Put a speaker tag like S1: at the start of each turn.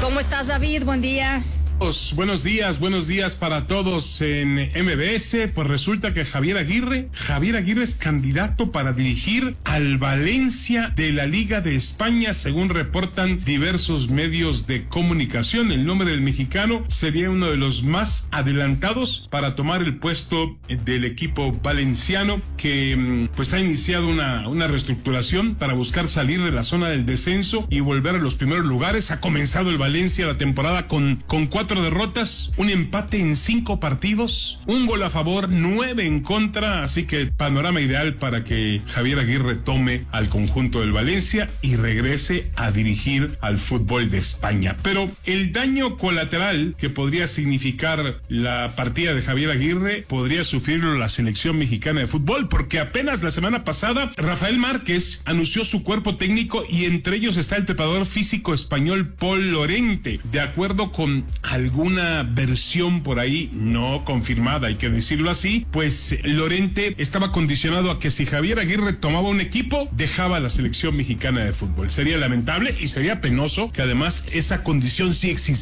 S1: ¿Cómo estás, David? Buen día.
S2: Buenos días para todos en MBS. Pues resulta que Javier Aguirre es candidato para dirigir al Valencia de la Liga de España, según reportan diversos medios de comunicación. El nombre del mexicano sería uno de los más adelantados para tomar el puesto del equipo valenciano, que pues ha iniciado una reestructuración para buscar salir de la zona del descenso y volver a los primeros lugares. Ha comenzado el Valencia la temporada con 4 derrotas, un empate en 5 partidos, un gol a favor, 9 en contra, así que panorama ideal para que Javier Aguirre tome al conjunto del Valencia y regrese a dirigir al fútbol de España. Pero el daño colateral que podría significar la partida de Javier Aguirre podría sufrirlo la selección mexicana de fútbol, porque apenas la semana pasada Rafael Márquez anunció su cuerpo técnico y entre ellos está el preparador físico español Pol Lorente. De acuerdo con alguna versión por ahí no confirmada, hay que decirlo así, pues Lorente estaba condicionado a que si Javier Aguirre tomaba un equipo, dejaba la selección mexicana de fútbol. Sería lamentable y sería penoso que además esa condición sí existe.